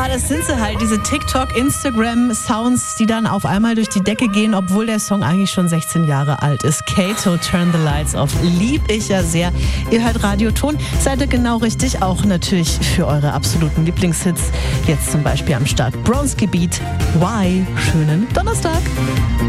das sind sie halt, diese TikTok, Instagram-Sounds, die dann auf einmal durch die Decke gehen, obwohl der Song eigentlich schon 16 Jahre alt ist. Kato, Turn the Lights Off, lieb ich ja sehr. Ihr hört Radioton, seid ihr genau richtig, auch natürlich für eure absoluten Lieblingshits. Jetzt zum Beispiel am Start Bronski Beat, Why? Schönen Donnerstag.